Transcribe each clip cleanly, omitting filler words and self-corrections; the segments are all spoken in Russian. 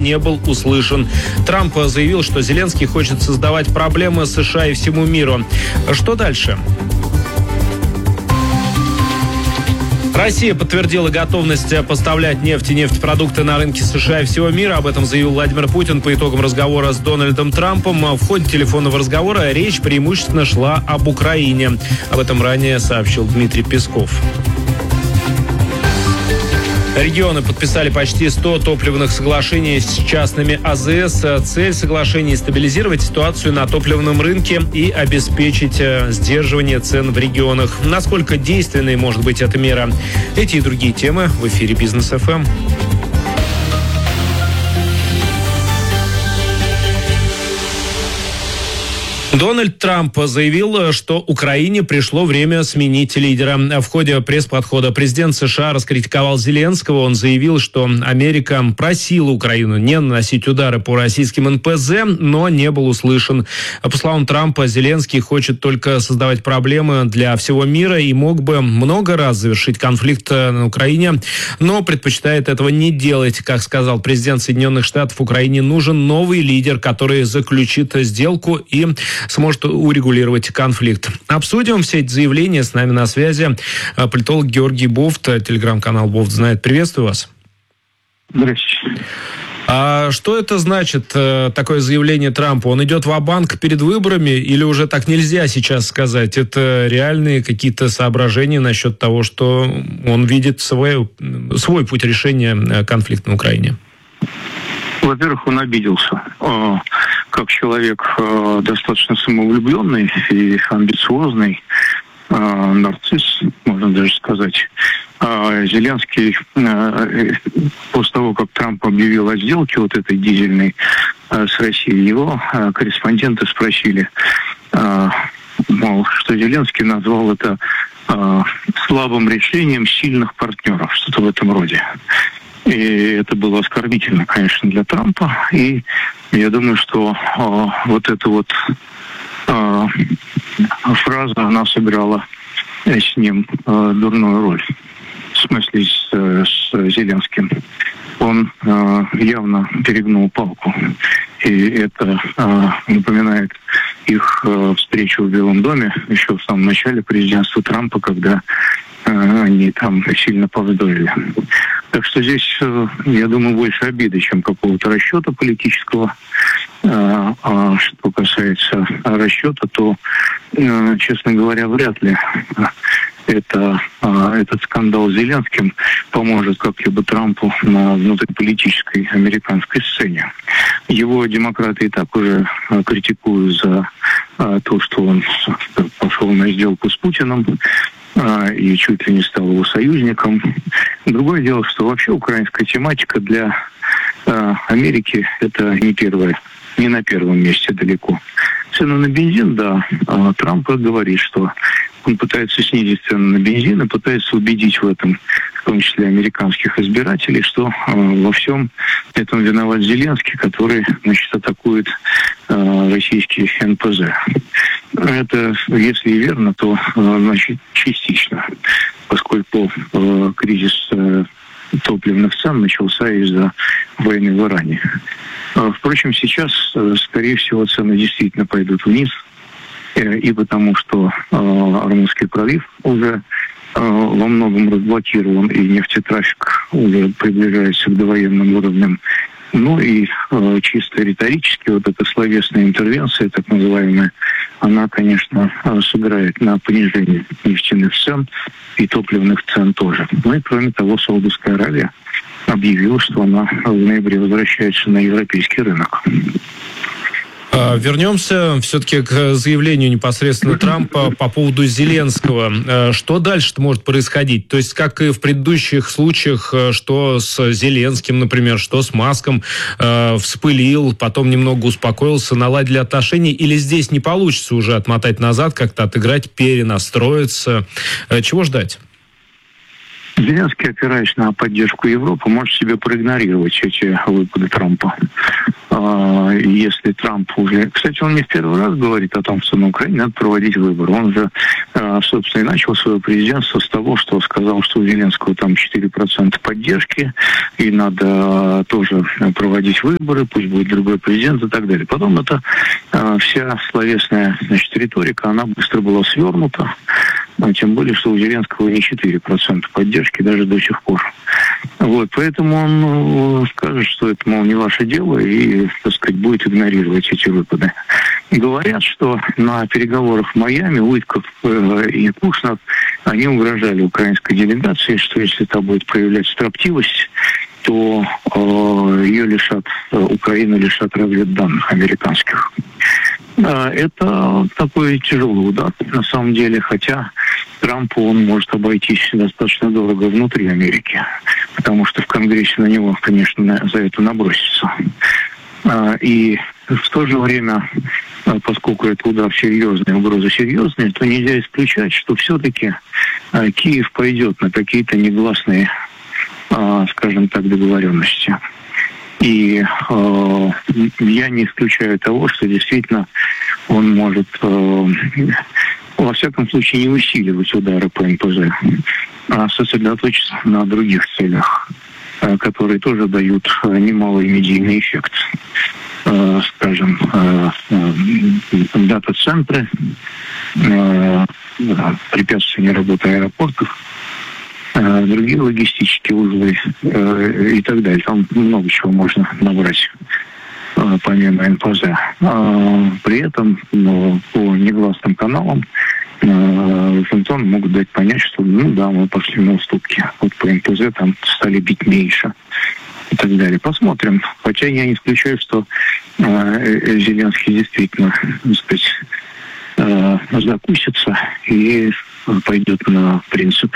не был услышан. Трамп заявил, что Зеленский хочет создавать проблемы США и всему миру. Что дальше? Россия подтвердила готовность поставлять нефть и нефтепродукты на рынки США и всего мира. Об этом заявил Владимир Путин по итогам разговора с Дональдом Трампом. В ходе телефонного разговора речь преимущественно шла об Украине. Об этом ранее сообщил Дмитрий Песков. Регионы подписали почти 100 топливных соглашений с частными АЗС. Цель соглашений – стабилизировать ситуацию на топливном рынке и обеспечить сдерживание цен в регионах. Насколько действенной может быть эта мера? Эти и другие темы в эфире «Бизнес ФМ». Дональд Трамп заявил, что Украине пришло время сменить лидера. В ходе пресс-подхода президент США раскритиковал Зеленского. Он заявил, что Америка просила Украину не наносить удары по российским НПЗ, но не был услышан. По словам Трампа, Зеленский хочет только создавать проблемы для всего мира и мог бы много раз завершить конфликт на Украине, но предпочитает этого не делать. Как сказал президент Соединенных Штатов, Украине нужен новый лидер, который заключит сделку и сможет урегулировать конфликт. Обсудим все эти заявления. С нами на связи политолог Георгий Бофт, телеграм-канал Бофт знает. Приветствую вас. Здравствуйте. А что это значит, такое заявление Трампа? Он идет ва-банк перед выборами или уже так нельзя сейчас сказать? Это реальные какие-то соображения насчет того, что он видит свой путь решения конфликта на Украине? Во-первых, он обиделся. Как человек достаточно самовлюбленный и амбициозный, нарцисс, можно даже сказать. Зеленский, после того, как Трамп объявил о сделке вот этой дизельной с Россией, его корреспонденты спросили, мол, что Зеленский назвал это слабым решением сильных партнеров, что-то в этом роде. И это было оскорбительно, конечно, для Трампа. И я думаю, что вот эта вот фраза, она сыграла с ним дурную роль. В смысле, с Зеленским. Он явно перегнул палку. И это напоминает их встречу в Белом доме еще в самом начале президентства Трампа, когда они там сильно повздорили. Так что здесь, я думаю, больше обиды, чем какого-то расчета политического. А что касается расчета, то, честно говоря, вряд ли этот скандал с Зеленским поможет как-либо Трампу на внутриполитической американской сцене. Его демократы и так уже критикуют за то, что он пошел на сделку с Путиным и чуть ли не стал его союзником. Другое дело, что вообще украинская тематика для Америки это не на первом месте далеко. Цены на бензин, да, Трамп говорит, что он пытается снизить цены на бензин и пытается убедить в этом, в том числе американских избирателей, что во всем этом виноват Зеленский, который, значит, атакует российские НПЗ. Это, если и верно, то, значит, частично, поскольку кризис топливных цен начался из-за войны в Иране. Впрочем, сейчас, скорее всего, цены действительно пойдут вниз, и потому что Ормузский пролив уже во многом разблокирован, и нефтетрафик уже приближается к довоенным уровням. Ну и чисто риторически вот эта словесная интервенция, так называемая, она, конечно, сыграет на понижение нефтяных цен и топливных цен тоже. Ну и кроме того, Саудовская Аравия объявила, что она в ноябре возвращается на европейский рынок. Вернемся все-таки к заявлению непосредственно Трампа по поводу Зеленского. Что дальше может происходить? То есть, как и в предыдущих случаях, что с Зеленским, например, что с Маском, вспылил, потом немного успокоился, наладили отношения, или здесь не получится уже отмотать назад, как-то отыграть, перенастроиться? Чего ждать? Зеленский, опираясь на поддержку Европы, может себе проигнорировать эти выпады Трампа. если Трамп уже... Кстати, он не в первый раз говорит о том, что на Украине надо проводить выборы. Он же, собственно, и начал свое президентство с того, что сказал, что у Зеленского там 4% поддержки, и надо тоже проводить выборы, пусть будет другой президент и так далее. Потом эта вся словесная, значит, риторика, она быстро была свернута. Тем более, что у Зеленского не 4% поддержки даже до сих пор. Вот, поэтому он скажет, что это, мол, не ваше дело, и, так сказать, будет игнорировать эти выпады. Говорят, что на переговорах в Майами Уитков и Кушнер, они угрожали украинской делегации, что если та будет проявлять строптивость, то ее лишат, Украину лишат разведданных американских. Это такой тяжелый удар, на самом деле, хотя Трампу он может обойтись достаточно дорого внутри Америки, потому что в Конгрессе на него, конечно, за это набросится. И в то же время, поскольку это удар серьезный, угроза серьезная, то нельзя исключать, что все-таки Киев пойдет на какие-то негласные, скажем так, договоренности. И я не исключаю того, что действительно он может, во всяком случае, не усиливать удары по НПЗ, а сосредоточиться на других целях, которые тоже дают немалый медийный эффект. Скажем, дата-центры, препятствия работы аэропортов, другие логистические узлы и так далее. Там много чего можно набрать помимо НПЗ. При этом по негласным каналам Вашингтон могут дать понять, что ну да, мы пошли на уступки. Вот по НПЗ там стали бить меньше и так далее. Посмотрим. Хотя я не исключаю, что Зеленский действительно, так сказать, закусится и пойдет на принцип.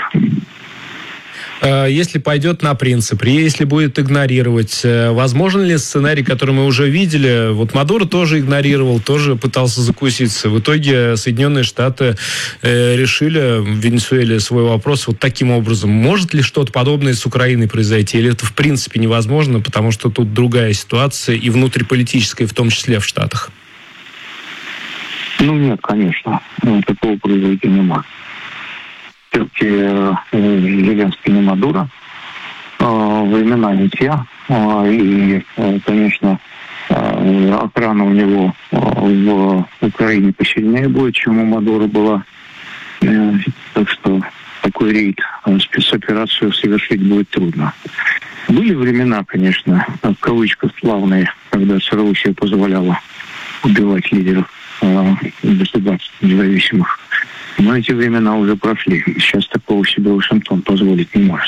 Если пойдет на принцип, если будет игнорировать, возможен ли сценарий, который мы уже видели? Вот Мадуро тоже игнорировал, тоже пытался закуситься. В итоге Соединенные Штаты решили в Венесуэле свой вопрос вот таким образом. Может ли что-то подобное с Украиной произойти? Или это в принципе невозможно, потому что тут другая ситуация и внутриполитическая, в том числе в Штатах? Ну нет, конечно. Такого произойти не может. Все-таки Зеленский не Мадуро, времена не те, и, конечно, охрана у него в Украине посильнее будет, чем у Мадуро была. Так что такой рейд, спецоперацию совершить будет трудно. Были времена, конечно, в кавычках славные, когда ЦРУ себе позволяла убивать лидеров государств независимых. Но эти времена уже прошли. Сейчас такого себе Вашингтон позволить не может.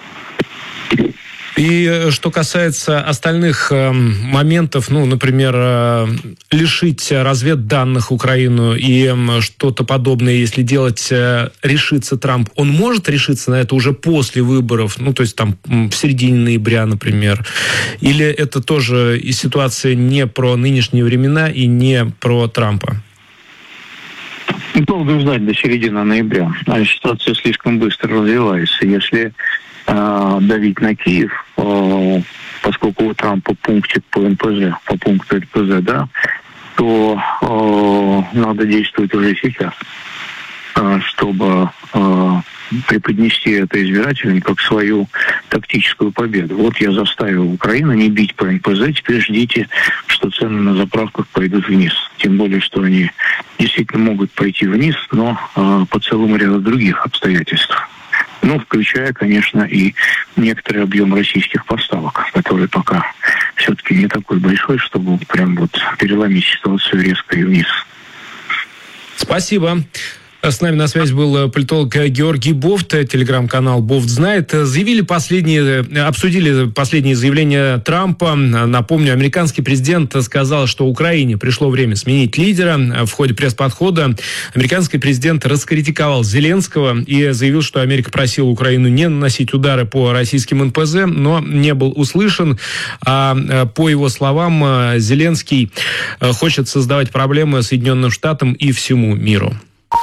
И что касается остальных моментов, ну, например, лишить разведданных Украину и что-то подобное, если делать, решится Трамп, он может решиться на это уже после выборов, ну, то есть там в середине ноября, например? Или это тоже и ситуация не про нынешние времена и не про Трампа? Долго ждать до середины ноября. А ситуация слишком быстро развивается. Если давить на Киев, поскольку у Трампа пунктик по НПЗ, по пункту НПЗ, да, то надо действовать уже сейчас, чтобы преподнести это избирателям как свою тактическую победу. Вот я заставил Украину не бить по НПЗ, теперь ждите, что цены на заправках пойдут вниз. Тем более, что они действительно могут пойти вниз, но по целому ряду других обстоятельств. Ну, включая, конечно, и некоторый объем российских поставок, который пока все-таки не такой большой, чтобы прям вот переломить ситуацию резко и вниз. Спасибо. С нами на связи был политолог Георгий Бофт, телеграм-канал «Бофт знает». Обсудили последние заявления Трампа. Напомню, американский президент сказал, что Украине пришло время сменить лидера. В ходе пресс-подхода американский президент раскритиковал Зеленского и заявил, что Америка просила Украину не наносить удары по российским НПЗ, но не был услышан. А по его словам, Зеленский хочет создавать проблемы Соединенным Штатам и всему миру.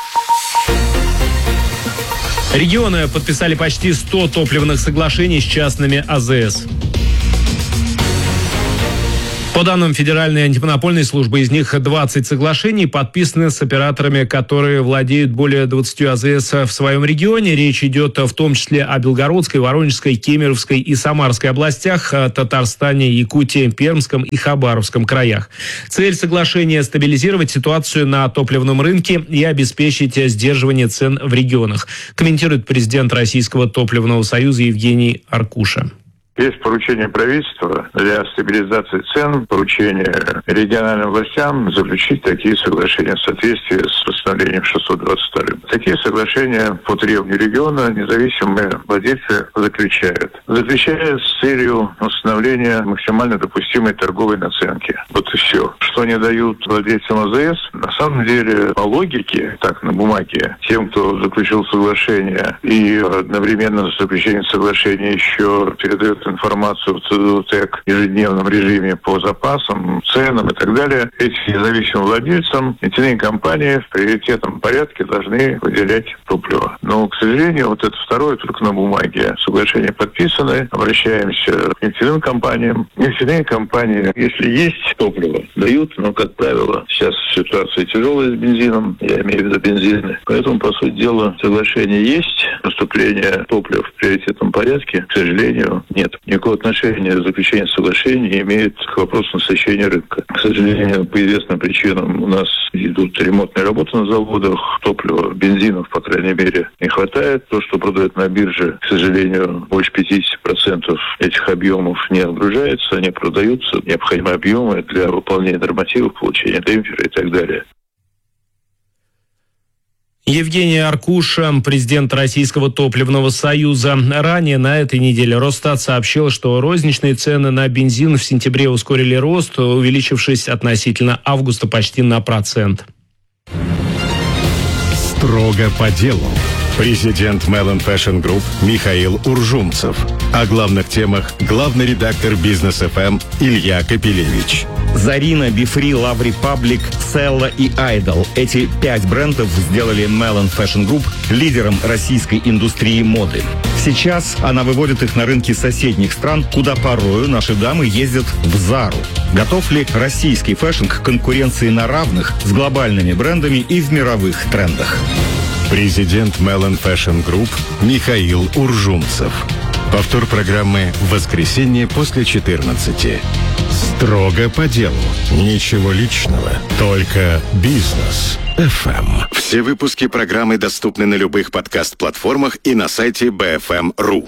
Регионы подписали почти 100 топливных соглашений с частными АЗС. По данным Федеральной антимонопольной службы, из них 20 соглашений подписаны с операторами, которые владеют более 20 АЗС в своем регионе. Речь идет в том числе о Белгородской, Воронежской, Кемеровской и Самарской областях, Татарстане, Якутии, Пермском и Хабаровском краях. Цель соглашения – стабилизировать ситуацию на топливном рынке и обеспечить сдерживание цен в регионах, комментирует президент Российского топливного союза Евгений Аркуша. Есть поручение правительства для стабилизации цен, поручение региональным властям заключить такие соглашения в соответствии с постановлением 622. Такие соглашения по требованию региона независимые владельцы заключают. Заключают с целью установления максимально допустимой торговой наценки. Вот и все. Что они дают владельцам АЗС, на самом деле, по логике, так на бумаге, тем, кто заключил соглашение и одновременно с заключением соглашения еще передает информацию в ЦДУТЭК в ежедневном режиме по запасам, ценам и так далее, этим независимым владельцам нефтяные компании в приоритетном порядке должны выделять топливо. Но, к сожалению, вот это второе только на бумаге. Соглашения подписаны, обращаемся к нефтяным компаниям. Нефтяные компании, если есть топливо, дают, но, как правило, сейчас ситуация тяжелая с бензином, я имею в виду бензин. Поэтому, по сути дела, соглашение есть, поступление топлива в приоритетном порядке, к сожалению, нет. Никакого отношения заключение соглашения не имеет к вопросу насыщения рынка. К сожалению, по известным причинам у нас идут ремонтные работы на заводах, топлива, бензинов, по крайней мере, не хватает. То, что продают на бирже, к сожалению, больше 50% этих объемов не отгружается, не продаются. Необходимые объемы для выполнения нормативов, получения демпфера и так далее. Евгений Аркуша, президент Российского топливного союза. Ранее на этой неделе Росстат сообщил, что розничные цены на бензин в сентябре ускорили рост, увеличившись относительно августа почти на 1%. Строго по делу. Президент Melon Fashion Group Михаил Уржумцев. О главных темах главный редактор Бизнес ФМ Илья Капелевич. Зарина, Бифри, Love Republic, Селла и Idol. Эти 5 брендов сделали Melon Fashion Group лидером российской индустрии моды. Сейчас она выводит их на рынки соседних стран, куда порою наши дамы ездят в Зару. Готов ли российский фэшн к конкуренции на равных с глобальными брендами и в мировых трендах? Президент Melon Fashion Group Михаил Уржумцев. Повтор программы в воскресенье после 14. Строго по делу. Ничего личного. Только бизнес. FM. Все выпуски программы доступны на любых подкаст-платформах и на сайте BFM.ru.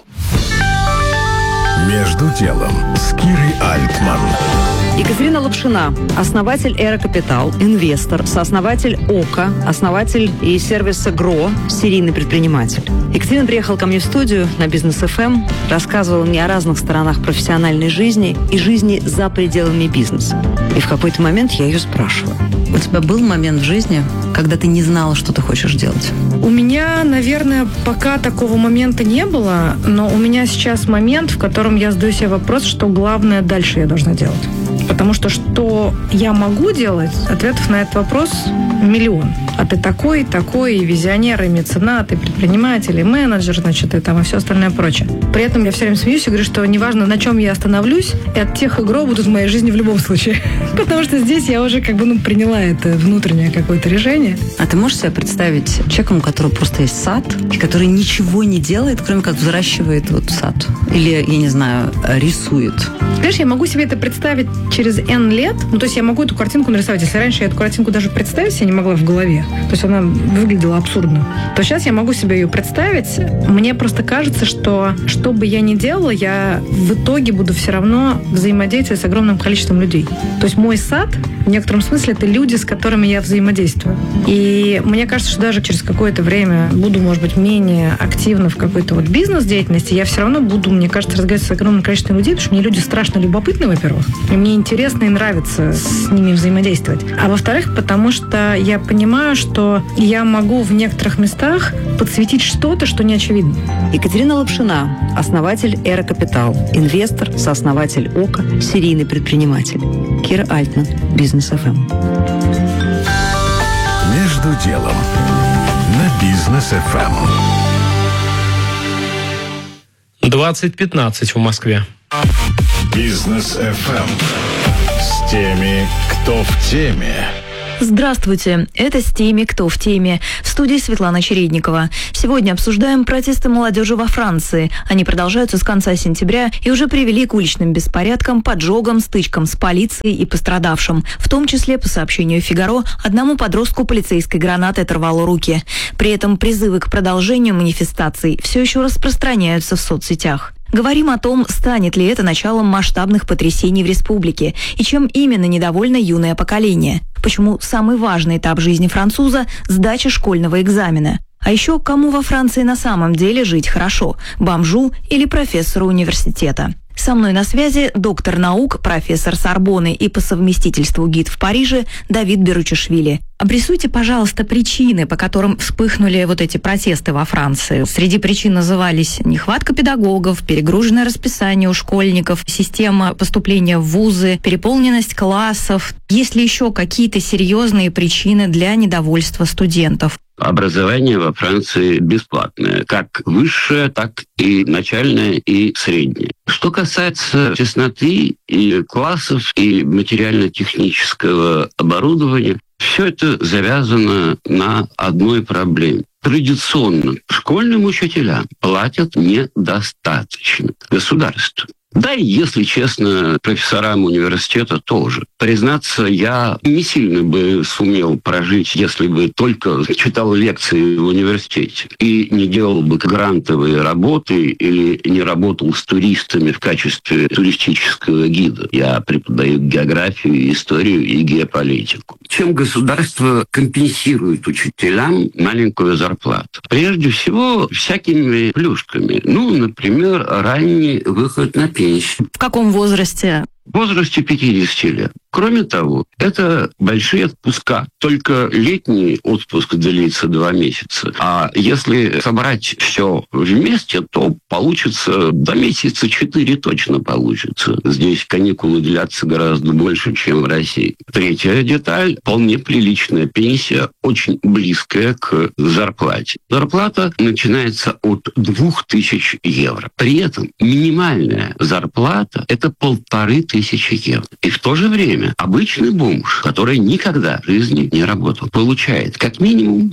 Между делом с Кирой Альтман. Екатерина Лапшина, основатель Эра Капитал, инвестор, сооснователь ОКО, основатель и сервиса ГРО, серийный предприниматель. Екатерина приехала ко мне в студию на Бизнес ФМ, рассказывала мне о разных сторонах профессиональной жизни и жизни за пределами бизнеса. И в какой-то момент я ее спрашиваю: у тебя был момент в жизни, когда ты не знала, что ты хочешь делать? У меня, наверное, пока такого момента не было, но у меня сейчас момент, в котором я задаю себе вопрос, что главное дальше я должна делать. Потому что я могу делать, ответов на этот вопрос миллион. А ты такой, и визионер, и меценат, и предприниматель, и менеджер, значит, и там, и все остальное прочее. При этом я все время смеюсь и говорю, что неважно, на чем я остановлюсь, и от тех игр будут в моей жизни в любом случае. Потому что здесь я уже приняла это внутреннее какое-то решение. А ты можешь себе представить человеком, у которого просто есть сад, и который ничего не делает, кроме как взращивает сад? Или, я не знаю, рисует? Знаешь, я могу себе это представить через N лет. То есть я могу эту картинку нарисовать. Если раньше я эту картинку даже представить себе не могла в голове, то есть она выглядела абсурдно, то сейчас я могу себе ее представить. Мне просто кажется, что бы я ни делала, я в итоге буду все равно взаимодействовать с огромным количеством людей. То есть мой сад, в некотором смысле, это люди, с которыми я взаимодействую. И мне кажется, что даже через какое-то время буду, может быть, менее активна в какой-то бизнес-деятельности, я все равно буду, мне кажется, разговаривать с огромным количеством людей, потому что мне люди страшно любопытны, во-первых, и мне интересно и нравится с ними взаимодействовать. А во-вторых, потому что я понимаю, что я могу в некоторых местах подсветить что-то, что не очевидно. Екатерина Лапшина, основатель Эра Капитал, инвестор, сооснователь ОКО, серийный предприниматель. Кира Альтман, Бизнес ФМ. Между делом на Бизнес ФМ. 20:15 в Москве. Бизнес ФМ. теми, кто в теме. Здравствуйте, это «С теми, кто в теме». В студии Светлана Чередникова. Сегодня обсуждаем протесты молодежи во Франции. Они продолжаются с конца сентября и уже привели к уличным беспорядкам, поджогам, стычкам с полицией и пострадавшим. В том числе, по сообщению «Фигаро», одному подростку полицейской гранатой оторвало руки. При этом призывы к продолжению манифестаций все еще распространяются в соцсетях. Говорим о том, станет ли это началом масштабных потрясений в республике и чем именно недовольно юное поколение. Почему самый важный этап жизни француза – сдача школьного экзамена. А еще кому во Франции на самом деле жить хорошо – бомжу или профессору университета. Со мной на связи доктор наук, профессор Сорбонны и по совместительству гид в Париже Давид Беручишвили. Обрисуйте, пожалуйста, причины, по которым вспыхнули вот эти протесты во Франции. Среди причин назывались нехватка педагогов, перегруженное расписание у школьников, система поступления в вузы, переполненность классов. Есть ли еще какие-то серьезные причины для недовольства студентов? Образование во Франции бесплатное, как высшее, так и начальное и среднее. Что касается тесноты и классов, и материально-технического оборудования, все это завязано на одной проблеме. Традиционно школьным учителям платят недостаточно государству. Да и, если честно, профессорам университета тоже. Признаться, я не сильно бы сумел прожить, если бы только читал лекции в университете и не делал бы грантовые работы или не работал с туристами в качестве туристического гида. Я преподаю географию, историю и геополитику. Чем государство компенсирует учителям маленькую зарплату? Прежде всего, всякими плюшками. Например, ранний выход на пенсию. В каком возрасте? В возрасте 50 лет. Кроме того, это большие отпуска. Только летний отпуск длится 2 месяца. А если собрать все вместе, то получится до месяца 4 точно получится. Здесь каникулы длятся гораздо больше, чем в России. Третья деталь. Вполне приличная пенсия, очень близкая к зарплате. Зарплата начинается от 2000 евро. При этом минимальная зарплата – это 1500 евро. И в то же время обычный бомж, который никогда в жизни не работал, получает как минимум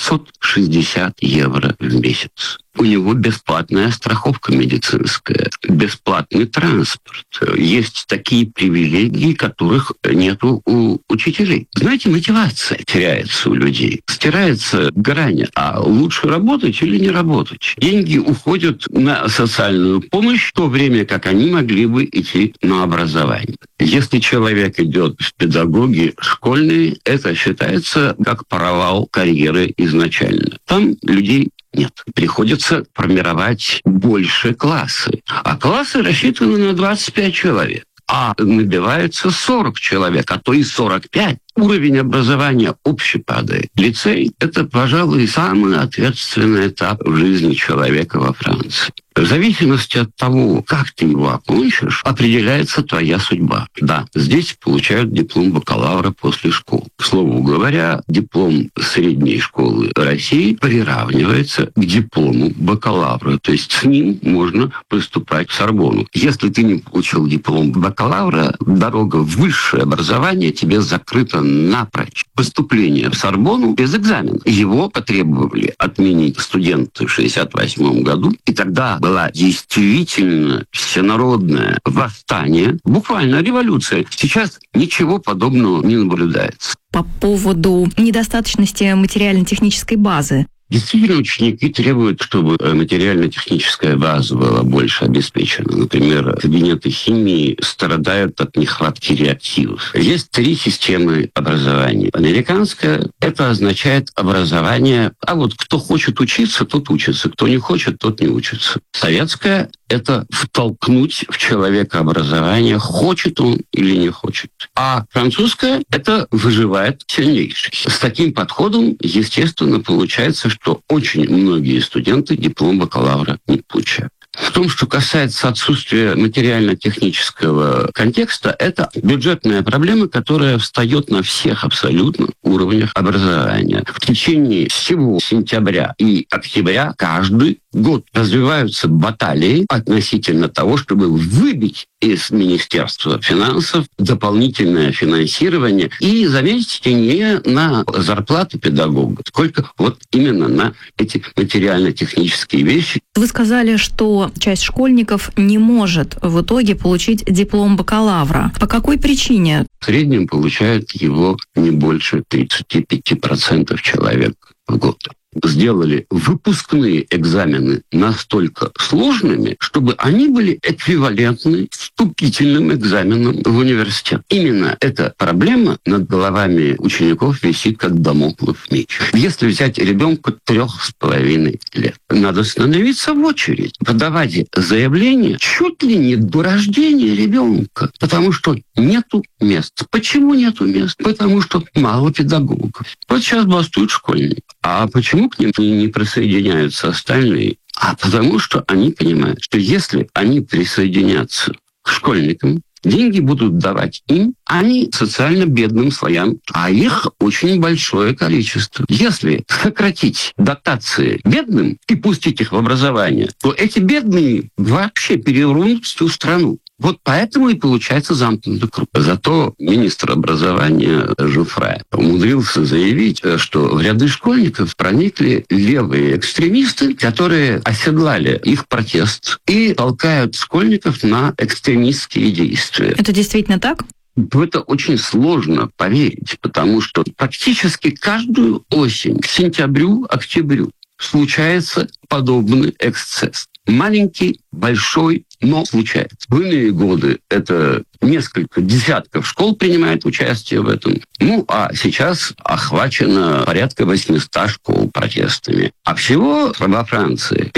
960 евро в месяц. У него бесплатная страховка медицинская, бесплатный транспорт. Есть такие привилегии, которых нету у учителей. Знаете, мотивация теряется у людей. Стирается грань, а лучше работать или не работать. Деньги уходят на социальную помощь, в то время как они могли бы идти на образование. Если человек идет в педагоги школьные, это считается как провал карьеры изначально. Там людей нет. Приходится формировать больше классы. А классы рассчитаны на 25 человек. А набивается 40 человек, а то и 45. Уровень образования общий падает. Лицей – это, пожалуй, самый ответственный этап в жизни человека во Франции. В зависимости от того, как ты его окончишь, определяется твоя судьба. Да, здесь получают диплом бакалавра после школы. К слову говоря, диплом средней школы России приравнивается к диплому бакалавра. То есть с ним можно поступать в Сорбонну. Если ты не получил диплом бакалавра, дорога в высшее образование тебе закрыта напрочь. Поступление в Сорбонну без экзамена. Его потребовали отменить студенты в 1968 году, и тогда была действительно всенародное восстание, буквально революция. Сейчас ничего подобного не наблюдается. По поводу недостаточности материально-технической базы. Действительно, ученики требуют, чтобы материально-техническая база была больше обеспечена. Например, кабинеты химии страдают от нехватки реактивов. Есть 3 системы образования. Американская – это означает образование, а вот кто хочет учиться, тот учится, кто не хочет, тот не учится. Советская – это втолкнуть в человека образование, хочет он или не хочет. А французская – это выживает сильнейший. С таким подходом, естественно, получается, что очень многие студенты диплом бакалавра не получают. В том, что касается отсутствия материально-технического контекста, это бюджетная проблема, которая встает на всех абсолютно уровнях образования. В течение всего сентября и октября каждый год развиваются баталии относительно того, чтобы выбить из Министерства финансов дополнительное финансирование. И, заметьте, не на зарплату педагога, сколько вот именно на эти материально-технические вещи. Вы сказали, что часть школьников не может в итоге получить диплом бакалавра. По какой причине? В среднем получают его не больше 35% человек в год. Сделали выпускные экзамены настолько сложными, чтобы они были эквивалентны вступительным экзаменам в университет. Именно эта проблема над головами учеников висит как дамоклов меч. Если взять ребенка 3,5 лет, надо становиться в очередь, подавать заявление чуть ли не до рождения ребенка, потому что нету мест. Почему нету мест? Потому что мало педагогов. Вот сейчас бастуют школьники. А почему к ним не присоединяются остальные? А потому что они понимают, что если они присоединятся к школьникам, деньги будут давать им, а не социально бедным слоям, а их очень большое количество. Если сократить дотации бедным и пустить их в образование, то эти бедные вообще перевернут всю страну. Вот поэтому и получается замкнутый круг. Зато министр образования Жуфре умудрился заявить, что в ряды школьников проникли левые экстремисты, которые оседлали их протест и толкают школьников на экстремистские действия. Это действительно так? В это очень сложно поверить, потому что практически каждую осень, к сентябрю-октябрю, случается подобный эксцесс. Маленький, большой, но случается. В иные годы это несколько десятков школ принимает участие в этом. Ну, а сейчас охвачено порядка 800 школ протестами. А всего во Франции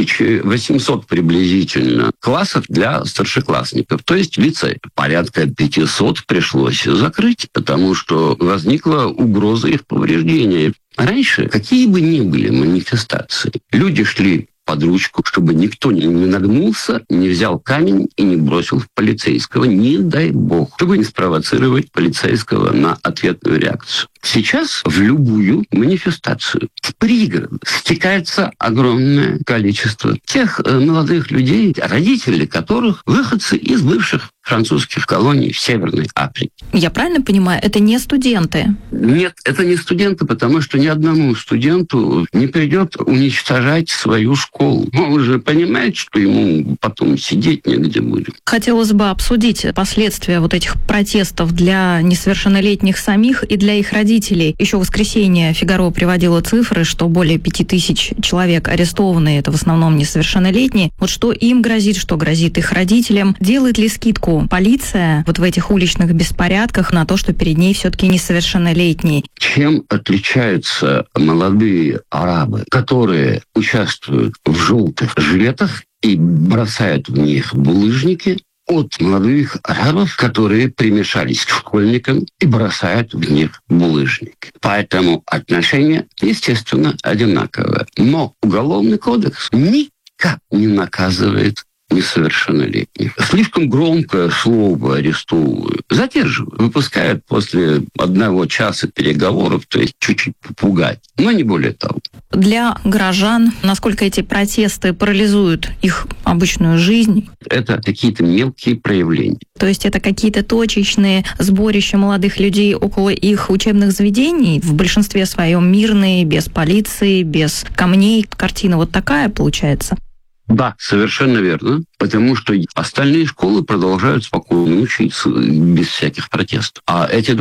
3800 приблизительно классов для старшеклассников, то есть лицей. Порядка 500 пришлось закрыть, потому что возникла угроза их повреждения. Раньше, какие бы ни были манифестации, люди шли под ручку, чтобы никто не нагнулся, не взял камень и не бросил в полицейского, не дай бог, чтобы не спровоцировать полицейского на ответную реакцию. Сейчас в любую манифестацию в пригород стекается огромное количество тех молодых людей, родители которых выходцы из бывших французских колоний в Северной Африке. Я правильно понимаю, это не студенты? Нет, это не студенты, потому что ни одному студенту не придет уничтожать свою школу. Он же понимает, что ему потом сидеть негде будет. Хотелось бы обсудить последствия вот этих протестов для несовершеннолетних самих и для их родителей. Еще в воскресенье «Фигаро» приводила цифры, что более 5000 человек арестованы, это в основном несовершеннолетние. Вот что им грозит, что грозит их родителям? Делает ли скидку полиция вот в этих уличных беспорядках на то, что перед ней все-таки несовершеннолетние? Чем отличаются молодые арабы, которые участвуют в желтых жилетах и бросают в них булыжники, от молодых арабов, которые примешались к школьникам и бросают в них булыжники? Поэтому отношение, естественно, одинаковое. Но Уголовный кодекс никак не наказывает несовершеннолетних. Слишком громкое слово «арестовывают», задерживают, выпускают после 1 часа переговоров, то есть чуть-чуть попугать, но не более того. Для горожан, насколько эти протесты парализуют их обычную жизнь? Это какие-то мелкие проявления. То есть это какие-то точечные сборища молодых людей около их учебных заведений, в большинстве своем мирные, без полиции, без камней. Картина вот такая получается? Да, совершенно верно, потому что остальные школы продолжают спокойно учиться без всяких протестов. А эти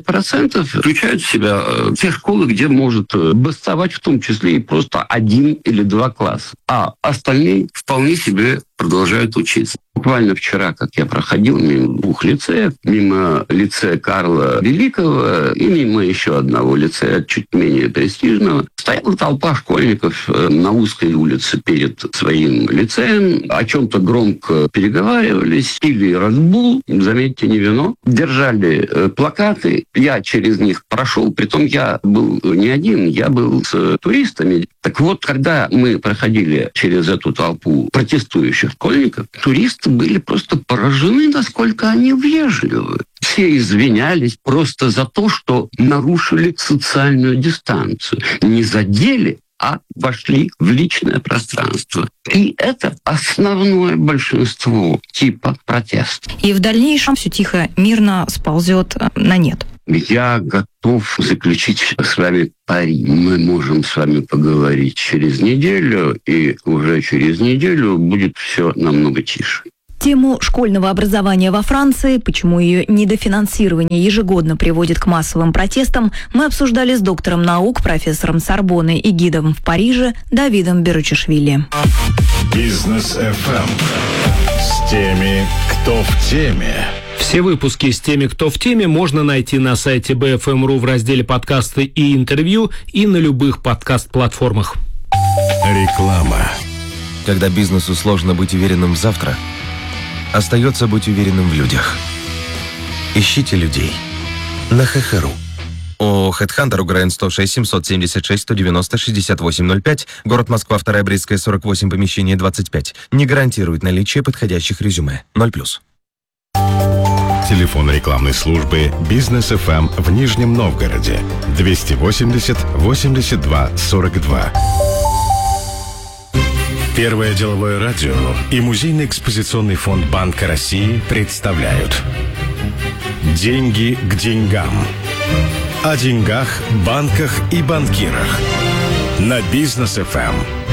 25% включают в себя те школы, где может бастовать в том числе и просто 1 или 2 класса. А остальные вполне себе продолжают учиться. Буквально вчера, как я проходил мимо 2 лицеев, мимо лицея Карла Великого и мимо еще одного лицея, чуть менее престижного, стояла толпа школьников на узкой улице перед своим лицеем, о чем-то громко переговаривались, пили Red-Bull, заметьте, не вино, держали плакаты, я через них прошел, притом я был не один, я был с туристами. Так вот, когда мы проходили через эту толпу протестующих школьников, туристы были просто поражены, насколько они вежливы. Все извинялись просто за то, что нарушили социальную дистанцию. Не задели а вошли в личное пространство. И это основное большинство типа протеста. И в дальнейшем все тихо, мирно сползет на нет. Я готов заключить с вами пари. Мы можем с вами поговорить через неделю, и уже через неделю будет все намного тише. Тему школьного образования во Франции, почему ее недофинансирование ежегодно приводит к массовым протестам, мы обсуждали с доктором наук, профессором Сорбонны и гидом в Париже Давидом Беручишвили. Бизнес FM с теми, кто в теме. Все выпуски с теми, кто в теме, можно найти на сайте BFM.ru в разделе «Подкасты и интервью» и на любых подкаст-платформах. Реклама. Когда бизнесу сложно быть уверенным в завтра, остается быть уверенным в людях. Ищите людей на ХХРУ. ООО «Хедхантер», УГРН 106 776 190 6805, город Москва, 2-я Брестская, 48, помещение 25. Не гарантирует наличие подходящих резюме. 0+. Телефон рекламной службы «Бизнес FM» в Нижнем Новгороде 280 82 42. Первое деловое радио и музейно-экспозиционный фонд Банка России представляют «Деньги к деньгам». О деньгах, банках и банкирах на Бизнес FM.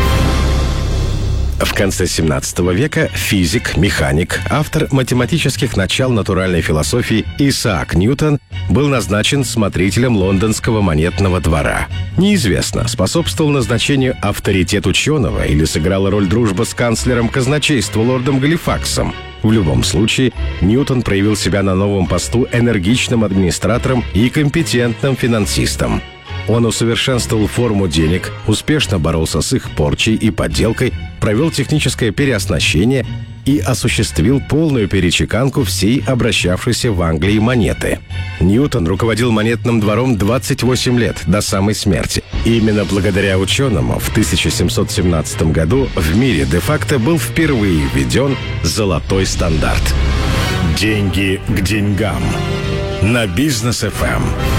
В конце 17 века физик, механик, автор математических начал натуральной философии Исаак Ньютон был назначен смотрителем лондонского монетного двора. Неизвестно, способствовал назначению авторитет ученого или сыграла роль дружба с канцлером казначейства лордом Галифаксом. В любом случае, Ньютон проявил себя на новом посту энергичным администратором и компетентным финансистом. Он усовершенствовал форму денег, успешно боролся с их порчей и подделкой, провел техническое переоснащение и осуществил полную перечеканку всей обращавшейся в Англии монеты. Ньютон руководил монетным двором 28 лет, до самой смерти. И именно благодаря ученому в 1717 году в мире де-факто был впервые введен золотой стандарт. Деньги к деньгам. На Бизнес FM.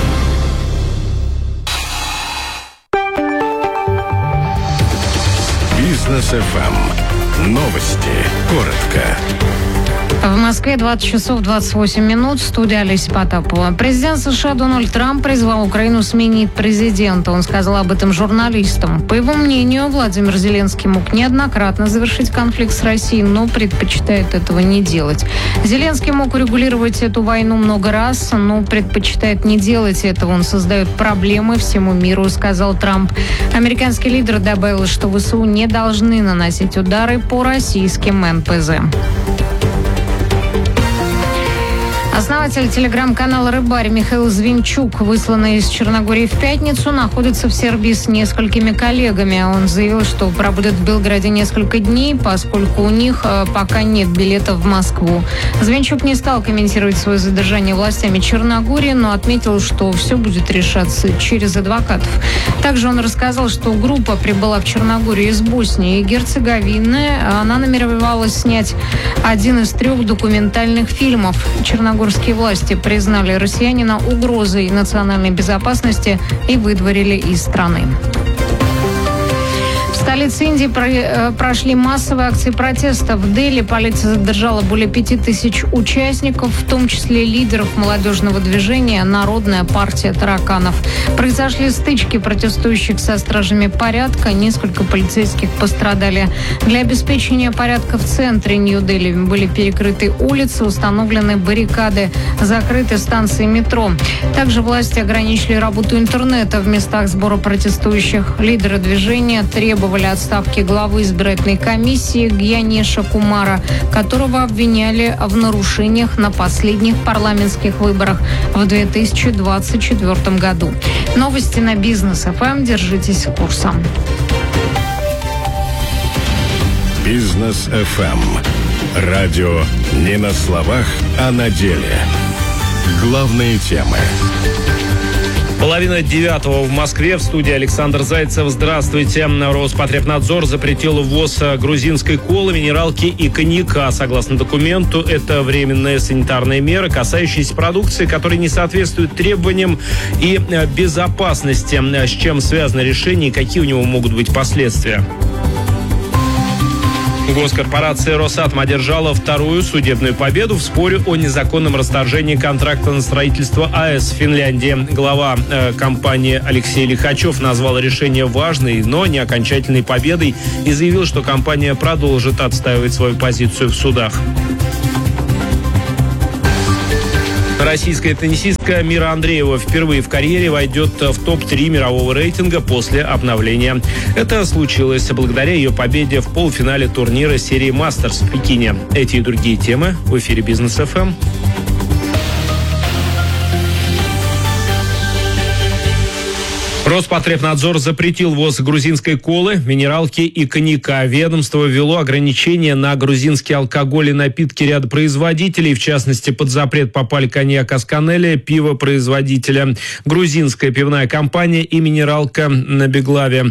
Бизнес FM. Новости. Коротко. В Москве 20 часов 28 минут. Студия Олеся Потапова. Президент США Дональд Трамп призвал Украину сменить президента. Он сказал об этом журналистам. По его мнению, Владимир Зеленский мог неоднократно завершить конфликт с Россией, но предпочитает этого не делать. Зеленский мог урегулировать эту войну много раз, но предпочитает не делать этого. Он создает проблемы всему миру, сказал Трамп. Американский лидер добавил, что ВСУ не должны наносить удары по российским НПЗ. Основатель телеграм-канала «Рыбарь» Михаил Звинчук, высланный из Черногории в пятницу, находится в Сербии с несколькими коллегами. Он заявил, что пробудет в Белграде несколько дней, поскольку у них пока нет билетов в Москву. Звинчук не стал комментировать свое задержание властями Черногории, но отметил, что все будет решаться через адвокатов. Также он рассказал, что группа прибыла в Черногорию из Боснии и Герцеговины. Она намеревалась снять один из 3 документальных фильмов. Черногорские власти признали россиянина угрозой национальной безопасности и выдворили из страны. В столице Индии прошли массовые акции протеста. В Дели полиция задержала более 5000 участников, в том числе лидеров молодежного движения «Народная партия тараканов». Произошли стычки протестующих со стражами порядка. Несколько полицейских пострадали. Для обеспечения порядка в центре Нью-Дели были перекрыты улицы, установлены баррикады, закрыты станции метро. Также власти ограничили работу интернета в местах сбора протестующих. Лидеры движения требовали отставки главы избирательной комиссии Гьянеша Кумара, которого обвиняли в нарушениях на последних парламентских выборах в 2024 году. Новости на Бизнес FM. Держитесь курса. Бизнес FM. Радио не на словах, а на деле. Главные темы. 8:30 в Москве. В студии Александр Зайцев. Здравствуйте. Роспотребнадзор запретил ввоз грузинской колы, минералки и коньяка. Согласно документу, это временная санитарная мера, касающаяся продукции, которая не соответствует требованиям и безопасности. С чем связано решение и какие у него могут быть последствия? Госкорпорация «Росатом» одержала вторую судебную победу в споре о незаконном расторжении контракта на строительство АЭС в Финляндии. Глава компании Алексей Лихачев назвал решение важной, но не окончательной победой и заявил, что компания продолжит отстаивать свою позицию в судах. Российская теннисистка Мира Андреева впервые в карьере войдет в топ-3 мирового рейтинга после обновления. Это случилось благодаря ее победе в полуфинале турнира серии «Мастерс» в Пекине. Эти и другие темы в эфире «Бизнес ФМ». Роспотребнадзор запретил ввоз грузинской колы, минералки и коньяка. Ведомство ввело ограничения на грузинский алкоголь и напитки ряда производителей. В частности, под запрет попали коньяк Асканелия, пиво производителя, грузинская пивная компания и минералка на Беглаве.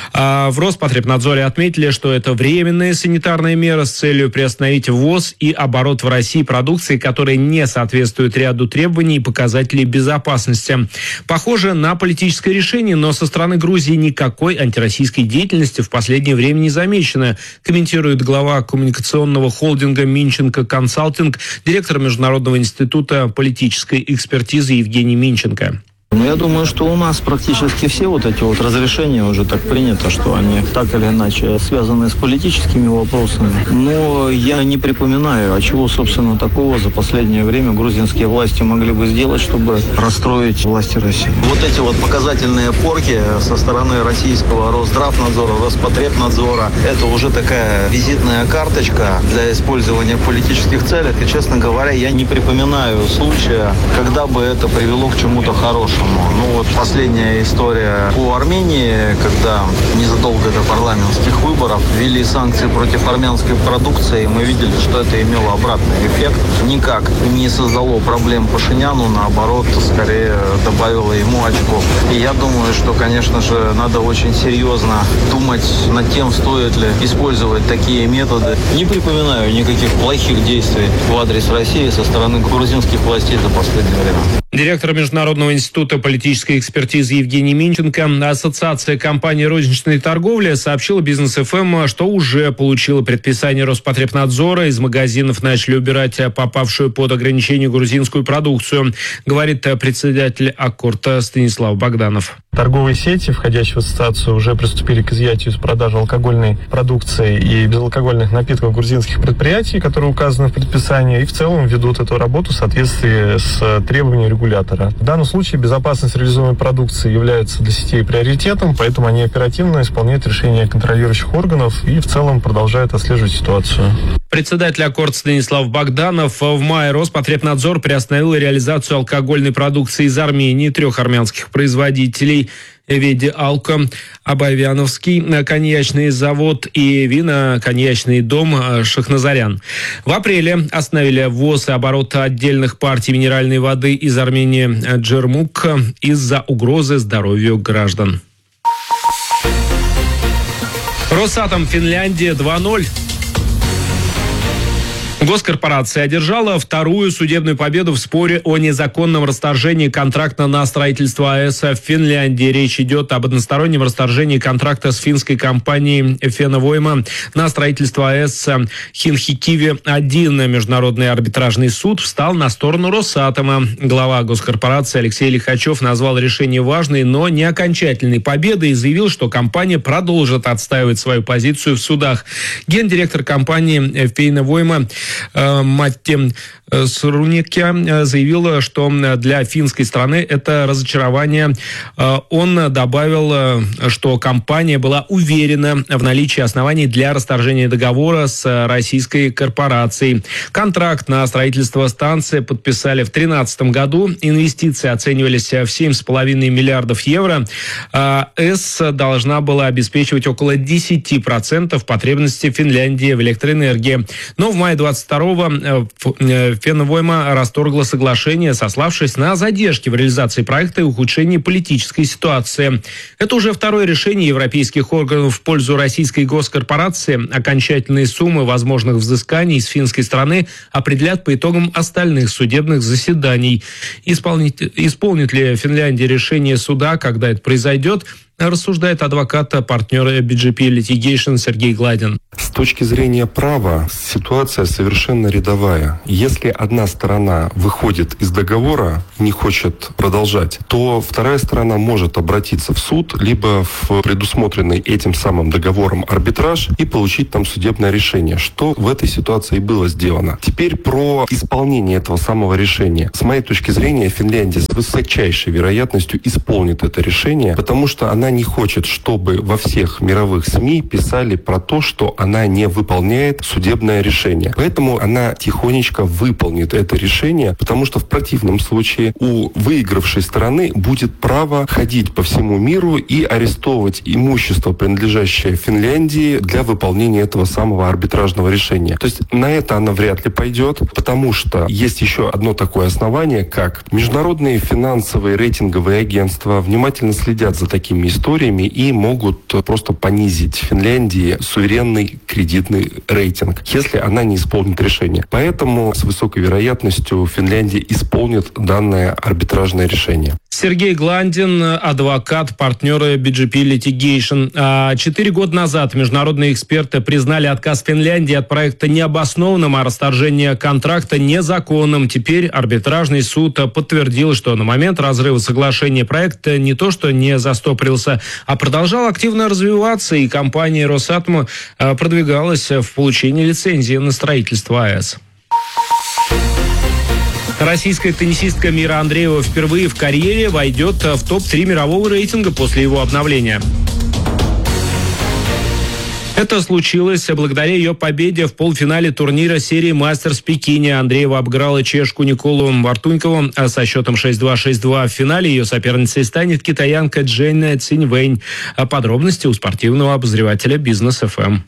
В Роспотребнадзоре отметили, что это временная санитарная мера с целью приостановить ввоз и оборот в России продукции, которая не соответствует ряду требований и показателей безопасности. Похоже на политическое решение, но со стороны Грузии никакой антироссийской деятельности в последнее время не замечено, комментирует глава коммуникационного холдинга «Минченко Консалтинг», директор Международного института политической экспертизы Евгений Минченко. Ну, я думаю, что у нас практически все вот эти вот разрешения уже так принято, что они так или иначе связаны с политическими вопросами. Но я не припоминаю, а чего, собственно, такого за последнее время грузинские власти могли бы сделать, чтобы расстроить власти России. Вот эти вот показательные порки со стороны российского Росздравнадзора, Роспотребнадзора, это уже такая визитная карточка для использования в политических целях. И, честно говоря, я не припоминаю случая, когда бы это привело к чему-то хорошему. Ну вот последняя история по Армении, когда незадолго до парламентских выборов ввели санкции против армянской продукции, и мы видели, что это имело обратный эффект. Никак не создало проблем Пашиняну, наоборот, скорее добавило ему очков. И я думаю, что, конечно же, надо очень серьезно думать над тем, стоит ли использовать такие методы. Не припоминаю никаких плохих действий в адрес России со стороны грузинских властей за последнее время. Директор Международного института политической экспертизы Евгений Минченко. Ассоциация компаний розничной торговли сообщила Бизнес ФМ, что уже получила предписание Роспотребнадзора. Из магазинов начали убирать попавшую под ограничение грузинскую продукцию, говорит председатель Аккорда Станислав Богданов. Торговые сети, входящие в ассоциацию, уже приступили к изъятию из продажи алкогольной продукции и безалкогольных напитков грузинских предприятий, которые указаны в предписании, и в целом ведут эту работу в соответствии с требованиями регулятора. В данном случае безопасность реализуемой продукции является для сетей приоритетом, поэтому они оперативно исполняют решения контролирующих органов и в целом продолжают отслеживать ситуацию. Председатель Аккорда Станислав Богданов. В мае Роспотребнадзор приостановил реализацию алкогольной продукции из Армении 3 армянских производителей: Веди Алко, Абайвяновский коньячный завод и вино-коньячный дом Шахназарян. В апреле остановили ввоз и оборот отдельных партий минеральной воды из Армении Джермук из-за угрозы здоровью граждан. Росатом Финляндия 2:0. Госкорпорация одержала вторую судебную победу в споре о незаконном расторжении контракта на строительство АЭС в Финляндии. Речь идет об одностороннем расторжении контракта с финской компанией Фенавойма на строительство АЭС Хинхикиви-1. Международный арбитражный суд встал на сторону Росатома. Глава госкорпорации Алексей Лихачев назвал решение важной, но не окончательной победой и заявил, что компания продолжит отстаивать свою позицию в судах. Гендиректор компании Фенавойма Матти Сруникя заявила, что для финской страны это разочарование. Он добавил, что компания была уверена в наличии оснований для расторжения договора с российской корпорацией. Контракт на строительство станции подписали в 2013 году. Инвестиции оценивались в 7,5 миллиардов евро. АЭС должна была обеспечивать около 10% потребностей Финляндии в электроэнергии. Но в мае 2023 22-го Фенвойма расторгла соглашение, сославшись на задержки в реализации проекта и ухудшение политической ситуации. Это уже второе решение европейских органов в пользу российской госкорпорации. Окончательные суммы возможных взысканий с финской стороны определят по итогам остальных судебных заседаний. Исполнит ли Финляндия решение суда, когда это произойдет, рассуждает адвокат партнера BGP Litigation Сергей Гладин. С точки зрения права ситуация совершенно рядовая. Если одна сторона выходит из договора, не хочет продолжать, то вторая сторона может обратиться в суд, либо в предусмотренный этим самым договором арбитраж и получить там судебное решение, что в этой ситуации было сделано. Теперь про исполнение этого самого решения. С моей точки зрения, Финляндия с высочайшей вероятностью исполнит это решение, потому что она не хочет, чтобы во всех мировых СМИ писали про то, что она не выполняет судебное решение. Поэтому она тихонечко выполнит это решение, потому что в противном случае у выигравшей стороны будет право ходить по всему миру и арестовывать имущество, принадлежащее Финляндии, для выполнения этого самого арбитражного решения. То есть на это она вряд ли пойдет, потому что есть еще одно такое основание, как международные финансовые рейтинговые агентства внимательно следят за такими историями и могут просто понизить Финляндии суверенный кредитный рейтинг, если она не исполнит решение. Поэтому с высокой вероятностью Финляндия исполнит данное арбитражное решение. Сергей Гладин, адвокат, партнера BGP Litigation. 4 года назад международные эксперты признали отказ Финляндии от проекта необоснованным, а расторжение контракта незаконным. Теперь арбитражный суд подтвердил, что на момент разрыва соглашения проект не то что не застопорился, а продолжал активно развиваться, и компания «Росатом» продвигалась в получении лицензии на строительство АЭС. Российская теннисистка Мира Андреева впервые в карьере войдет в топ-3 мирового рейтинга после его обновления. Это случилось благодаря ее победе в полуфинале турнира серии «Мастерс» в Пекине. Андреева обыграла чешку Николу Мартунькову со счетом 6-2, 6-2. В финале ее соперницей станет китаянка Джейн Циньвэнь. Подробности у спортивного обозревателя «Бизнес ФМ».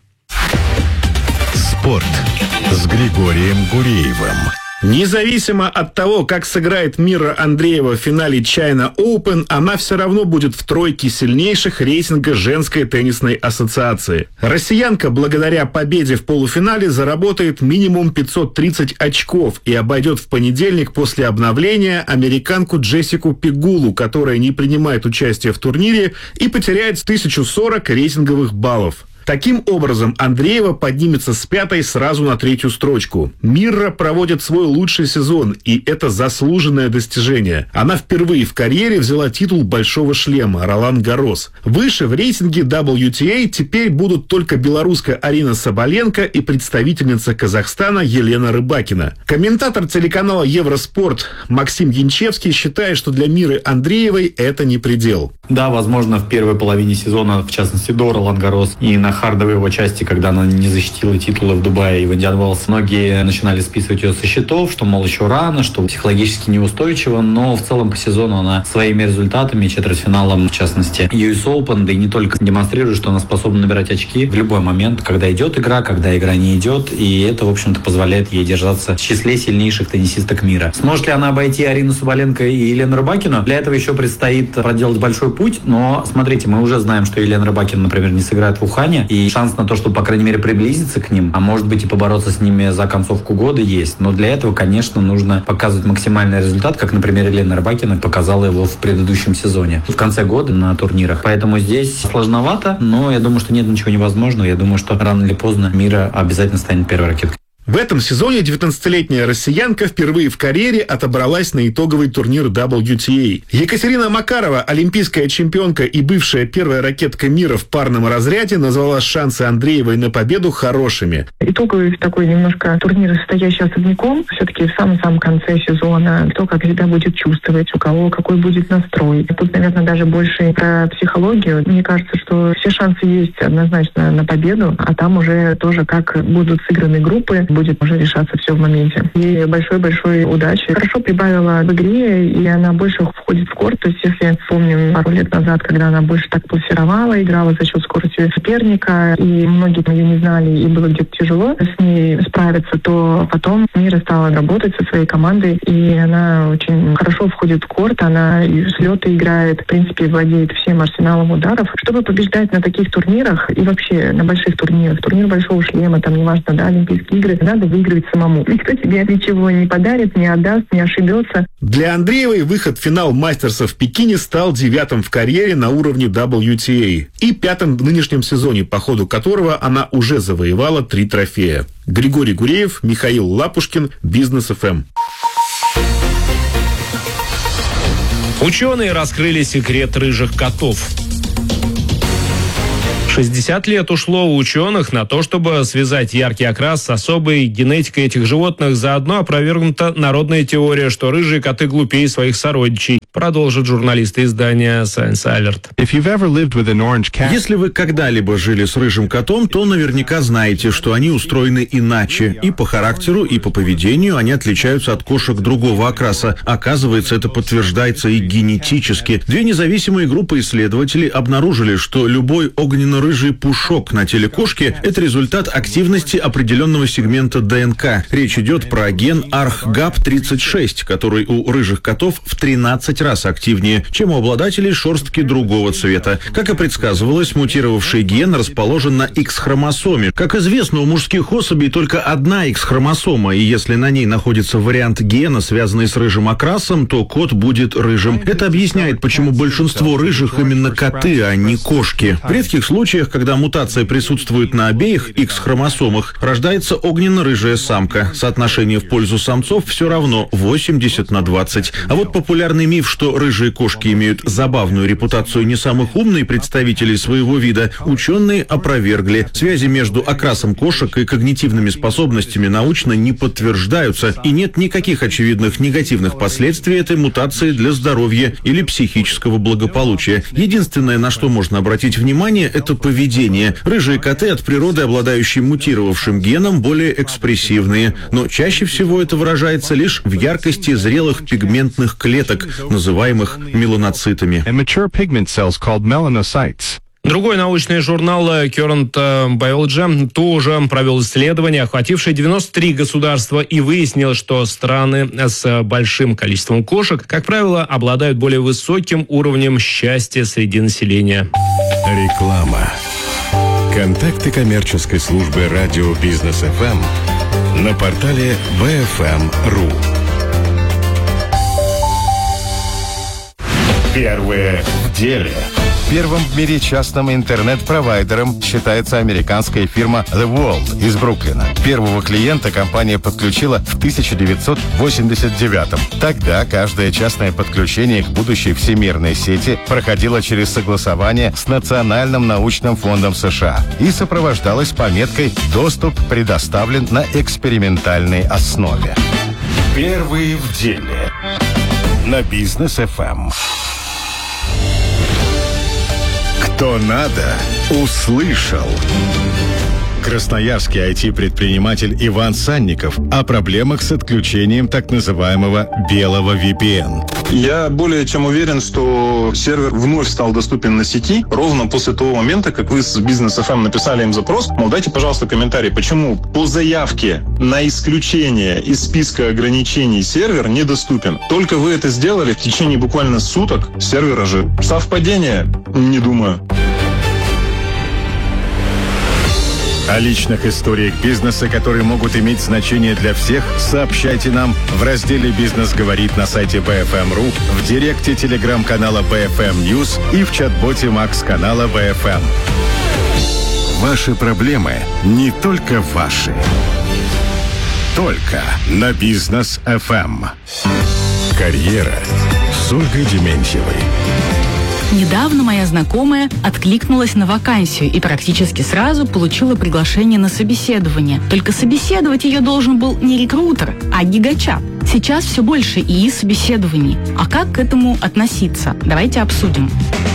Спорт с Григорием Гуреевым. Независимо от того, как сыграет Мира Андреева в финале China Open, она все равно будет в тройке сильнейших рейтинга женской теннисной ассоциации. Россиянка благодаря победе в полуфинале заработает минимум 530 очков и обойдет в понедельник после обновления американку Джессику Пегулу, которая не принимает участие в турнире и потеряет 1040 рейтинговых баллов. Таким образом, Андреева поднимется с 5-й сразу на 3-ю строчку. Мирра проводит свой лучший сезон, и это заслуженное достижение. Она впервые в карьере взяла титул «Большого шлема» Ролан-Гаррос. Выше в рейтинге WTA теперь будут только белоруска Арина Соболенко и представительница Казахстана Елена Рыбакина. Комментатор телеканала «Евроспорт» Максим Янчевский считает, что для Миры Андреевой это не предел. Да, возможно, в первой половине сезона, в частности, до Ролан-Гаррос и на хардовой его части, когда она не защитила титулы в Дубае и в Индиан Уэллс, многие начинали списывать ее со счетов, что, мол, еще рано, что психологически неустойчиво, но в целом по сезону она своими результатами, четвертьфиналом, в частности, US Open, да и не только, демонстрирует, что она способна набирать очки в любой момент, когда идет игра, когда игра не идет, и это, в общем-то, позволяет ей держаться в числе сильнейших теннисисток мира. Сможет ли она обойти Арину Соболенко и Елену Рыбакину? Для этого еще предстоит проделать большой путь, но, смотрите, мы уже знаем, что Елена Рыбакина, например, не сыграет в Ухане, и шанс на то, чтобы, по крайней мере, приблизиться к ним, а может быть и побороться с ними за концовку года есть. Но для этого, конечно, нужно показывать максимальный результат, как, например, Елена Рыбакина показала его в предыдущем сезоне, в конце года на турнирах. Поэтому здесь сложновато, но я думаю, что нет ничего невозможного. Я думаю, что рано или поздно Мира обязательно станет первой ракеткой. В этом сезоне 19-летняя россиянка впервые в карьере отобралась на итоговый турнир WTA. Екатерина Макарова, олимпийская чемпионка и бывшая первая ракетка мира в парном разряде, назвала шансы Андреевой на победу хорошими. Итоговый такой немножко турнир, состоящий особняком, все-таки в самом конце сезона, кто как себя будет чувствовать, у кого какой будет настрой. Тут, наверное, даже больше про психологию. Мне кажется, что все шансы есть однозначно на победу, а там уже тоже как будут сыграны группы, будет уже решаться все в моменте. Ей большой-большой удачи. Хорошо прибавила в игре, и она больше входит в корт. То есть если помним пару лет назад, когда она больше так пласировала, играла за счет скорости соперника, и многие ее не знали, и было где-то тяжело с ней справиться, то потом Мира стала работать со своей командой, и она очень хорошо входит в корт, она и слеты играет, в принципе, владеет всем арсеналом ударов. Чтобы побеждать на таких турнирах и вообще на больших турнирах, турнир Большого шлема, там, неважно, да, Олимпийские игры, надо выигрывать самому. Никто тебе ничего не подарит, не отдаст, не ошибется. Для Андреевой выход в финал Мастерса в Пекине стал 9-м в карьере на уровне WTA и 5-м в нынешнем сезоне, по ходу которого она уже завоевала 3 трофея. Григорий Гуреев, Михаил Лапушкин, Бизнес ФМ. Ученые раскрыли секрет рыжих котов. 60 лет ушло у ученых на то, чтобы связать яркий окрас с особой генетикой этих животных. Заодно опровергнута народная теория, что рыжие коты глупее своих сородичей. Продолжит журналист издания Science Alert. Если вы когда-либо жили с рыжим котом, то наверняка знаете, что они устроены иначе. И по характеру, и по поведению они отличаются от кошек другого окраса. Оказывается, это подтверждается и генетически. 2 независимые группы исследователей обнаружили, что любой огненно-рыжий пушок на теле кошки – это результат активности определенного сегмента ДНК. Речь идет про ген ARCGAP36, который у рыжих котов в 13 раз активнее, чем у обладателей шерстки другого цвета. Как и предсказывалось, мутировавший ген расположен на X-хромосоме. Как известно, у мужских особей только одна X-хромосома, и если на ней находится вариант гена, связанный с рыжим окрасом, то кот будет рыжим. Это объясняет, почему большинство рыжих именно коты, а не кошки. В редких случаях, когда мутация присутствует на обеих X-хромосомах, рождается огненно-рыжая самка. Соотношение в пользу самцов все равно 80/20. А вот популярный миф, что рыжие кошки имеют забавную репутацию не самых умных представителей своего вида, ученые опровергли. Связи между окрасом кошек и когнитивными способностями научно не подтверждаются, и нет никаких очевидных негативных последствий этой мутации для здоровья или психического благополучия. Единственное, на что можно обратить внимание, это поведение. Рыжие коты от природы, обладающие мутировавшим геном, более экспрессивные, но чаще всего это выражается лишь в яркости зрелых пигментных клеток, называемых меланоцитами. Другой научный журнал Current Biology тоже провел исследование, охватившее 93 государства, и выяснил, что страны с большим количеством кошек, как правило, обладают более высоким уровнем счастья среди населения. Реклама. Контакты коммерческой службы радио Бизнес ФМ на портале BFM.ru. Первые в деле. Первым в мире частным интернет-провайдером считается американская фирма The World из Бруклина. Первого клиента компания подключила в 1989-м. Тогда каждое частное подключение к будущей всемирной сети проходило через согласование с Национальным научным фондом США и сопровождалось пометкой «Доступ предоставлен на экспериментальной основе». Первые в деле. На Бизнес ФМ. Кто надо, услышал. Красноярский IT-предприниматель Иван Санников о проблемах с отключением так называемого белого VPN. Я более чем уверен, что сервер вновь стал доступен на сети ровно после того момента, как вы с Бизнес ФМ написали им запрос. Мол, дайте, пожалуйста, комментарий, почему по заявке на исключение из списка ограничений сервер недоступен. Только вы это сделали в течение буквально суток, сервер ожил. Совпадение? Не думаю. О личных историях бизнеса, которые могут иметь значение для всех, сообщайте нам в разделе «Бизнес говорит» на сайте BFM.ru, в директе телеграм-канала BFM News и в чат-боте Макс-канала BFM. Ваши проблемы не только ваши. Только на Бизнес ФМ. Карьера с Ольгой Дементьевой. Недавно моя знакомая откликнулась на вакансию и практически сразу получила приглашение на собеседование. Только собеседовать ее должен был не рекрутер, а гигачат. Сейчас все больше ИИ-собеседований. А как к этому относиться? Давайте обсудим.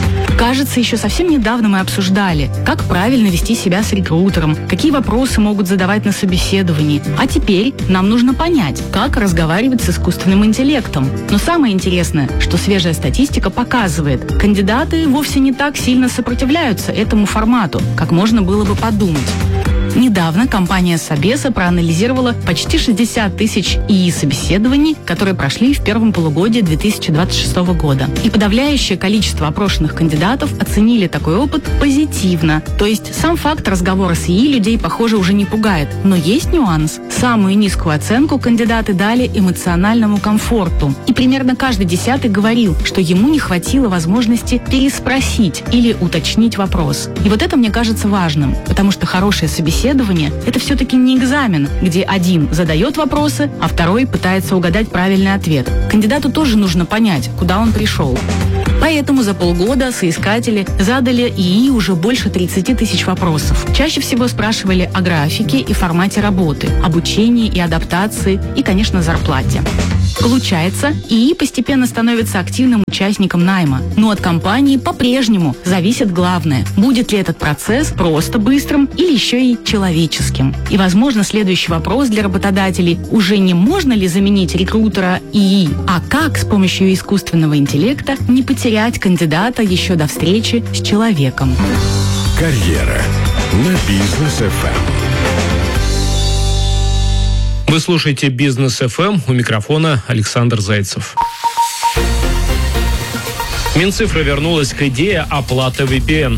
Кажется, еще совсем недавно мы обсуждали, как правильно вести себя с рекрутером, какие вопросы могут задавать на собеседовании. А теперь нам нужно понять, как разговаривать с искусственным интеллектом. Но самое интересное, что свежая статистика показывает, кандидаты вовсе не так сильно сопротивляются этому формату, как можно было бы подумать. Недавно компания Собеса проанализировала почти 60 тысяч ИИ-собеседований, которые прошли в первом полугодии 2026 года. И подавляющее количество опрошенных кандидатов оценили такой опыт позитивно. То есть сам факт разговора с ИИ людей, похоже, уже не пугает. Но есть нюанс. Самую низкую оценку кандидаты дали эмоциональному комфорту. И примерно каждый 10-й говорил, что ему не хватило возможности переспросить или уточнить вопрос. И вот это мне кажется важным, потому что хорошее собеседование – это все-таки не экзамен, где один задает вопросы, а второй пытается угадать правильный ответ. Кандидату тоже нужно понять, куда он пришел. Поэтому за полгода соискатели задали ИИ уже больше 30 тысяч вопросов. Чаще всего спрашивали о графике и формате работы, обучении и адаптации и, конечно, зарплате. Получается, ИИ постепенно становится активным участником найма. Но от компании по-прежнему зависит главное, будет ли этот процесс просто быстрым или еще и человеческим. И, возможно, следующий вопрос для работодателей уже не можно ли заменить рекрутера ИИ, а как с помощью искусственного интеллекта не потерять кандидата еще до встречи с человеком. Карьера на Бизнес ФМ. Вы слушаете Бизнес ФМ, у микрофона Александр Зайцев. Минцифра вернулась к идее оплаты VPN.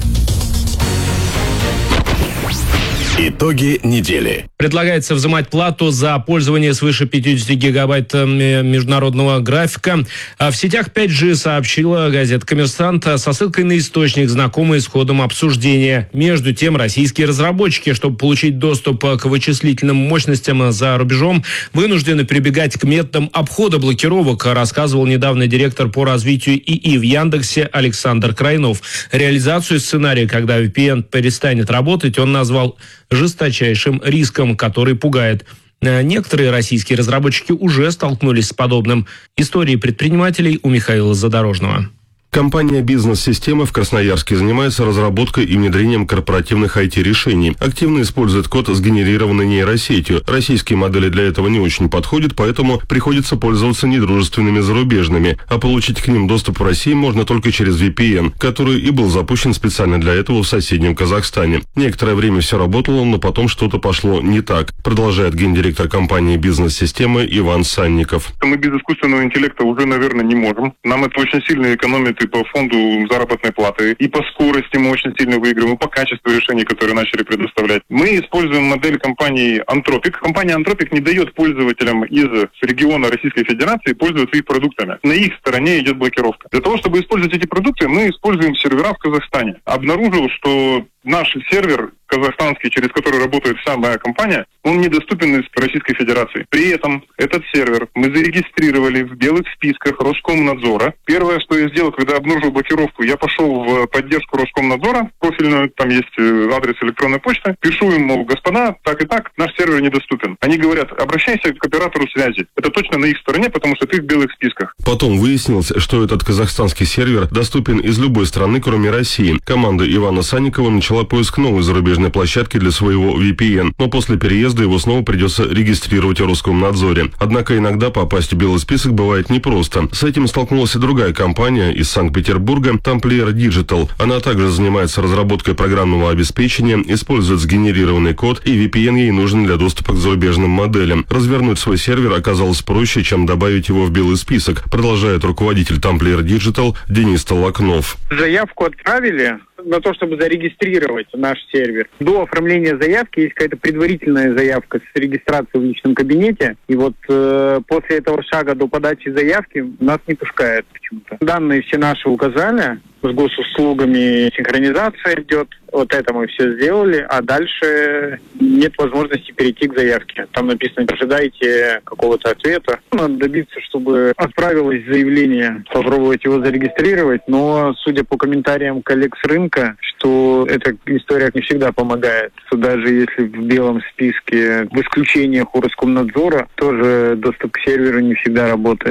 Итоги недели. Предлагается взимать плату за пользование свыше 50 гигабайт международного графика. В сетях 5G сообщила газета «Коммерсант» со ссылкой на источник, знакомый с ходом обсуждения. Между тем, российские разработчики, чтобы получить доступ к вычислительным мощностям за рубежом, вынуждены прибегать к методам обхода блокировок, рассказывал недавно директор по развитию ИИ в Яндексе Александр Крайнов. Реализацию сценария, когда VPN перестанет работать, он назвал жесточайшим риском, который пугает. Некоторые российские разработчики уже столкнулись с подобным. Истории предпринимателей у Михаила Задорожного. Компания «Бизнес-системы» в Красноярске занимается разработкой и внедрением корпоративных IT-решений. Активно использует код, сгенерированный нейросетью. Российские модели для этого не очень подходят, поэтому приходится пользоваться недружественными зарубежными. А получить к ним доступ в России можно только через VPN, который и был запущен специально для этого в соседнем Казахстане. Некоторое время все работало, но потом что-то пошло не так, продолжает гендиректор компании «Бизнес-системы» Иван Санников. Мы без искусственного интеллекта уже, наверное, не можем. Нам это очень сильно экономит и по фонду заработной платы, и по скорости мы очень сильно выигрываем, и по качеству решений, которые начали предоставлять. Мы используем модель компании Anthropic. Компания Anthropic не дает пользователям из региона Российской Федерации пользоваться их продуктами. На их стороне идет блокировка. Для того, чтобы использовать эти продукты, мы используем сервера в Казахстане. Обнаружил, что наш сервер казахстанский, через который работает вся моя компания, он недоступен из Российской Федерации. При этом этот сервер мы зарегистрировали в белых списках Роскомнадзора. Первое, что я сделал, когда обнаружил блокировку, я пошел в поддержку Роскомнадзора, профильную, там есть адрес электронной почты, пишу им, мол, господа, так и так, наш сервер недоступен. Они говорят, обращайся к оператору связи. Это точно на их стороне, потому что ты в белых списках. Потом выяснилось, что этот казахстанский сервер доступен из любой страны, кроме России. Команда Ивана Санникова начала поиск новой зарубежной площадки для своего VPN, но после переезда его снова придется регистрировать в Роскомнадзоре. Однако иногда попасть в белый список бывает непросто. С этим столкнулась и другая компания из Санкт-Петербурга, Tamplier Digital. Она также занимается разработкой программного обеспечения, использует сгенерированный код, и VPN ей нужен для доступа к зарубежным моделям. Развернуть свой сервер оказалось проще, чем добавить его в белый список, продолжает руководитель Tamplier Digital Денис Толокнов. Заявку отправили на то, чтобы зарегистрировать наш сервер. До оформления заявки есть какая-то предварительная заявка с регистрацией в личном кабинете. И вот после этого шага до подачи заявки нас не пускают почему-то. Данные все наши указали, с госуслугами синхронизация идет. Вот это мы все сделали, а дальше нет возможности перейти к заявке. Там написано, ожидайте какого-то ответа. Надо добиться, чтобы отправилось заявление, попробовать его зарегистрировать, но, судя по комментариям коллег с рынка, что эта история не всегда помогает. Что даже если в белом списке, в исключениях у Роскомнадзора, тоже доступ к серверу не всегда работает.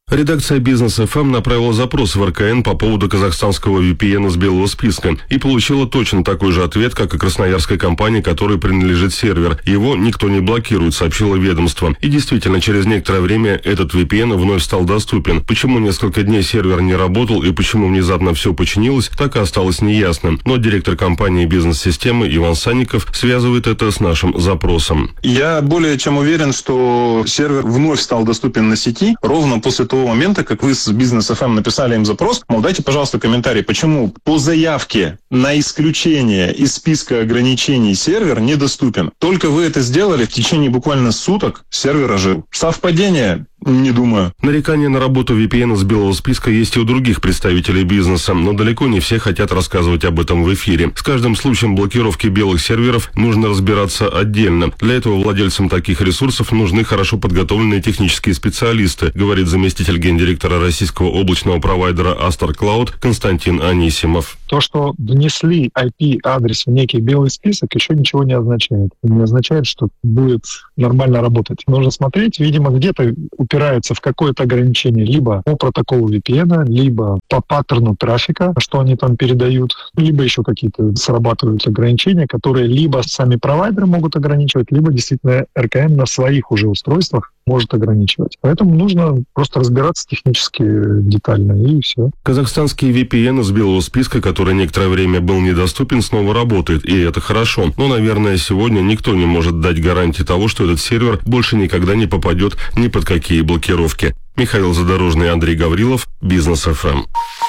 Редакция «Бизнес ФМ» направила запрос в РКН по поводу казахстанского VPN с белого списка и получила точно такой же ответ, как и красноярской компании, которой принадлежит сервер. Его никто не блокирует, сообщило ведомство. И действительно, через некоторое время этот VPN вновь стал доступен. Почему несколько дней сервер не работал и почему внезапно все починилось, так и осталось неясным. Но директор компании «Бизнес-системы» Иван Санников связывает это с нашим запросом. Я более чем уверен, что сервер вновь стал доступен на сети ровно после того момента, как вы с Бизнес ФМ написали им запрос. Мол, дайте, пожалуйста, комментарий, почему по заявке на исключение из списка ограничений сервер недоступен. Только вы это сделали, в течение буквально суток сервер ожил. Совпадение? Не думаю. Нарекания на работу VPN с белого списка есть и у других представителей бизнеса, но далеко не все хотят рассказывать об этом в эфире. С каждым случаем блокировки белых серверов нужно разбираться отдельно. Для этого владельцам таких ресурсов нужны хорошо подготовленные технические специалисты, говорит заместитель гендиректора российского облачного провайдера Astar Cloud Константин Анисимов. То, что внесли IP-адрес в некий белый список, еще ничего не означает. Не означает, что будет нормально работать. Нужно смотреть, видимо, где-то упирается в какое-то ограничение либо по протоколу VPN, либо по паттерну трафика, что они там передают, либо еще какие-то срабатывают ограничения, которые либо сами провайдеры могут ограничивать, либо действительно РКН на своих уже устройствах может ограничивать. Поэтому нужно просто разбираться технически детально, и все. Казахстанский VPN с белого списка, который некоторое время был недоступен, снова работает, и это хорошо. Но, наверное, сегодня никто не может дать гарантии того, что этот сервер больше никогда не попадет ни под какие блокировки. Михаил Задорожный, Андрей Гаврилов, Бизнес ФМ.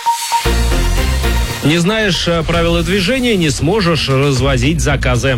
Не знаешь правила движения, не сможешь развозить заказы.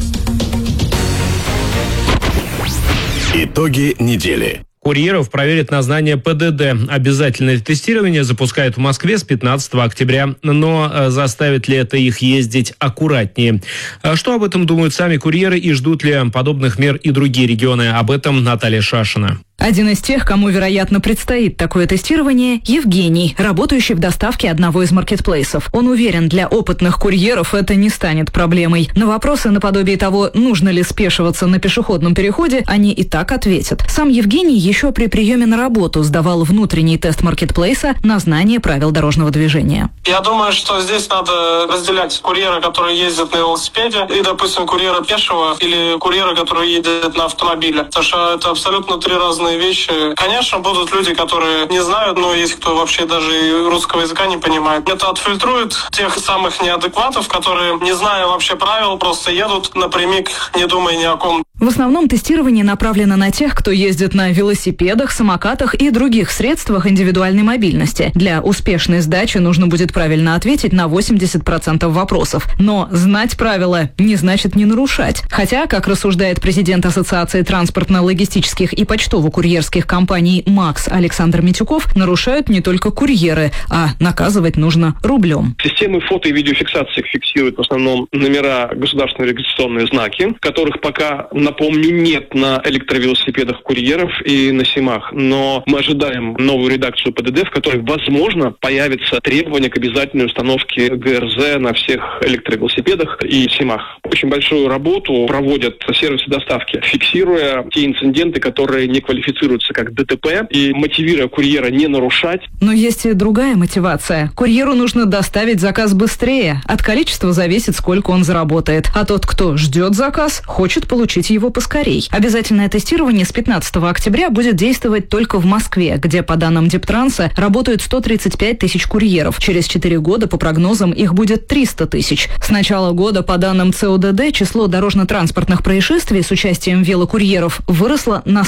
Итоги недели. Курьеров проверят на знание ПДД. Обязательное тестирование запускают в Москве с 15 октября. Но заставит ли это их ездить аккуратнее? Что об этом думают сами курьеры и ждут ли подобных мер и другие регионы? Об этом Наталья Шашина. Один из тех, кому, вероятно, предстоит такое тестирование, Евгений, работающий в доставке одного из маркетплейсов. Он уверен, для опытных курьеров это не станет проблемой. На вопросы наподобие того, нужно ли спешиваться на пешеходном переходе, они и так ответят. Сам Евгений еще при приеме на работу сдавал внутренний тест маркетплейса на знание правил дорожного движения. Я думаю, что здесь надо разделять курьера, который ездит на велосипеде, и, допустим, курьера пешего или курьера, который едет на автомобиле. Потому что это абсолютно три разные вещи. Конечно, будут люди, которые не знают, но есть кто вообще даже и русского языка не понимает. Это отфильтрует тех самых неадекватов, которые, не зная вообще правил, просто едут напрямик, не думая ни о ком. В основном тестирование направлено на тех, кто ездит на велосипедах, самокатах и других средствах индивидуальной мобильности. Для успешной сдачи нужно будет правильно ответить на 80% вопросов. Но знать правила не значит не нарушать. Хотя, как рассуждает президент Ассоциации транспортно-логистических и почтово-курьерских компаний МАКС Александр Митюков, нарушают не только курьеры, а наказывать нужно рублем. Системы фото- и видеофиксации фиксируют в основном номера государственные регистрационные знаки, которых пока, напомню, нет на электровелосипедах курьеров и на СИМах. Но мы ожидаем новую редакцию ПДД, в которой, возможно, появится требование к обязательной установке ГРЗ на всех электровелосипедах и СИМах. Очень большую работу проводят сервисы доставки, фиксируя те инциденты, которые не квалифицируются как ДТП, и мотивируя курьера не нарушать. Но есть и другая мотивация. Курьеру нужно доставить заказ быстрее. От количества зависит, сколько он заработает. А тот, кто ждет заказ, хочет получить его поскорей. Обязательное тестирование с 15 октября будет действовать только в Москве, где, по данным Дептранса, работают 135 тысяч курьеров. Через 4 года, по прогнозам, их будет 300 тысяч. С начала года, по данным ЦОДД, число дорожно-транспортных происшествий с участием велокурьеров выросло на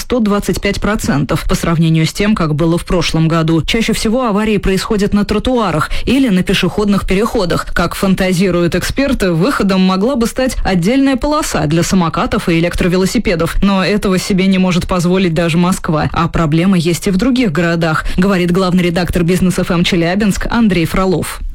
125% по сравнению с тем, как было в прошлом году. Чаще всего аварии происходят на тротуарах или на пешеходных переходах. Как фантазируют эксперты, выходом могла бы стать отдельная полоса для самокатов и электровелосипедов. Но этого себе не может позволить даже Москва. А проблемы есть и в других городах, говорит главный редактор Бизнес ФМ Челябинск Андрей Фролов.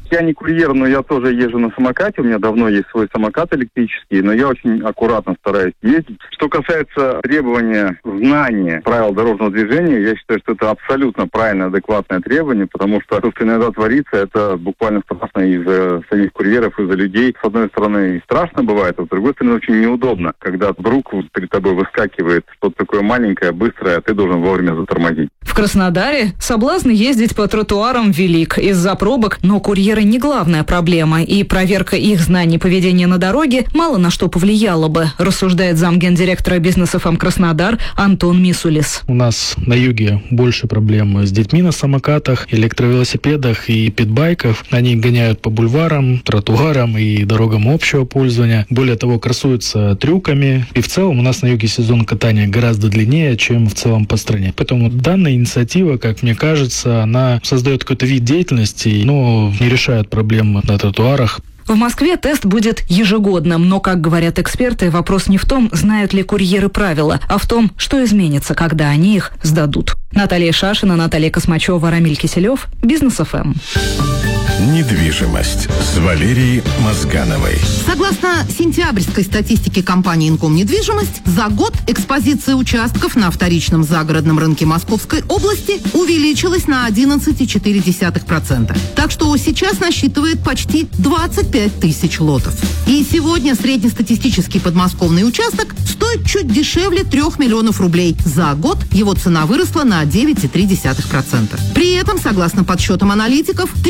Я не курьер, но я тоже езжу на самокате. У меня давно есть свой самокат электрический, но я очень аккуратно стараюсь ездить. Что касается требования знания правил дорожного движения, я считаю, что это абсолютно правильное, адекватное требование, потому что то, что иногда творится, это буквально страшно и за самих курьеров, и за людей. С одной стороны, страшно бывает, а с другой стороны, очень неудобно, когда вдруг перед тобой выскакивает что-то такое маленькое, быстрое, а ты должен вовремя затормозить. В Краснодаре соблазн ездить по тротуарам велик из-за пробок, но курьеры не главная проблема, и проверка их знаний поведения на дороге мало на что повлияла бы, рассуждает замгендиректора Бизнес ФМ Краснодар Антон Мисулис. У нас на юге больше проблем с детьми на самокатах, электровелосипедах и питбайках. Они гоняют по бульварам, тротуарам и дорогам общего пользования. Более того, красуются трюками. И в целом у нас на юге сезон катания гораздо длиннее, чем в целом по стране. Поэтому данная инициатива, как мне кажется, она создает какой-то вид деятельности, но не решает проблем на тротуарах. В Москве тест будет ежегодным, но, как говорят эксперты, вопрос не в том, знают ли курьеры правила, а в том, что изменится, когда они их сдадут. Наталья Шашина, Наталья Космачева, Рамиль Киселев, Бизнес ФМ. Недвижимость с Валерией Мозгановой. Согласно сентябрьской статистике компании «Инком Недвижимость», за год экспозиция участков на вторичном загородном рынке Московской области увеличилась на 11,4%. Так что сейчас насчитывает почти 25 тысяч лотов. И сегодня среднестатистический подмосковный участок стоит чуть дешевле 3 миллионов рублей. За год его цена выросла на 9,3%. При этом, согласно подсчетам аналитиков,